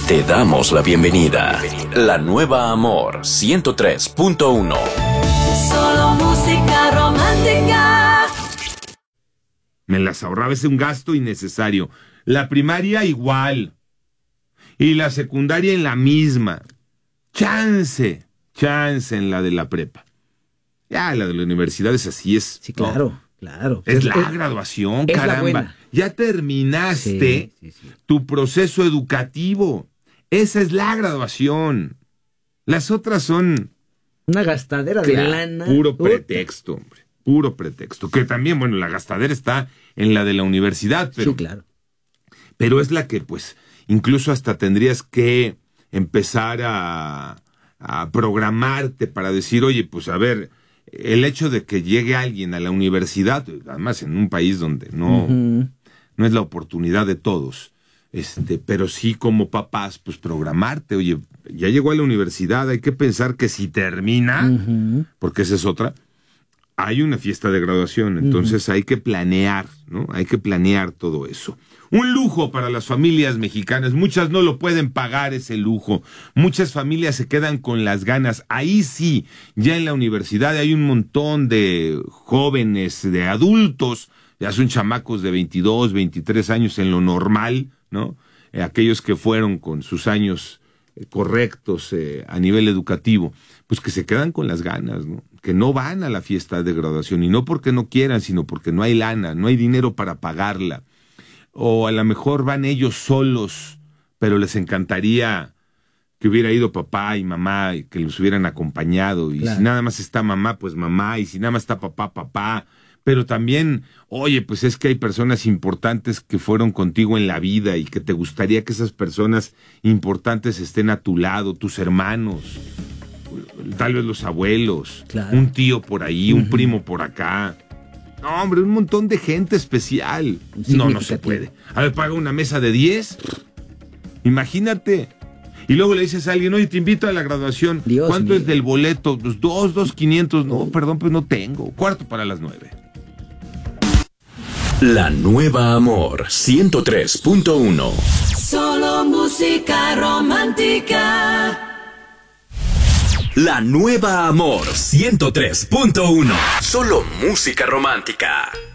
Te damos la bienvenida. La Nueva Amor 103.1. Solo música romántica. Me las ahorraba, es un gasto innecesario. La primaria igual. Y la secundaria en la misma. Chance en la de la prepa. Ya, la de la universidad es así, es. Sí, claro, claro. Es la graduación, es la caramba. buena. Ya terminaste Sí. tu proceso educativo. Esa es la graduación. Las otras son Una gastadera de lana. puro pretexto, hombre. Puro pretexto. Que también, bueno, la gastadera está en la de la universidad, pero, Sí, claro. pero es la que, pues, incluso hasta tendrías que empezar a programarte para decir, oye, pues a ver, el hecho de que llegue alguien a la universidad, además en un país donde no es la oportunidad de todos, pero sí como papás, pues programarte, oye, ya llegó a la universidad, hay que pensar que si termina, porque esa es otra, hay una fiesta de graduación, entonces hay que planear, ¿no? Hay que planear todo eso. Un lujo para las familias mexicanas, muchas no lo pueden pagar ese lujo, muchas familias se quedan con las ganas, ahí sí, ya en la universidad hay un montón de jóvenes, de adultos, ya son chamacos de 22, 23 años en lo normal, ¿no? Aquellos que fueron con sus años correctos a nivel educativo, pues que se quedan con las ganas, ¿no? Que no van a la fiesta de graduación, y no porque no quieran, sino porque no hay lana, no hay dinero para pagarla. O a lo mejor van ellos solos, pero les encantaría que hubiera ido papá y mamá y que los hubieran acompañado. Y claro, si nada más está mamá, pues mamá. Y si nada más está papá, papá. Pero también, oye, pues es que hay personas importantes que fueron contigo en la vida y que te gustaría que esas personas importantes estén a tu lado, tus hermanos, tal vez los abuelos, claro, un tío por ahí, un primo por acá. No, hombre, un montón de gente especial. No se puede. A ver, paga una mesa de 10. Imagínate. Y luego le dices a alguien, oye, te invito a la graduación. Dios ¿Cuánto mío es del boleto? Pues 2,500. No, perdón, pues no tengo. 8:45. La Nueva Amor 103.1. Solo música romántica. La Nueva Amor 103.1. Solo música romántica.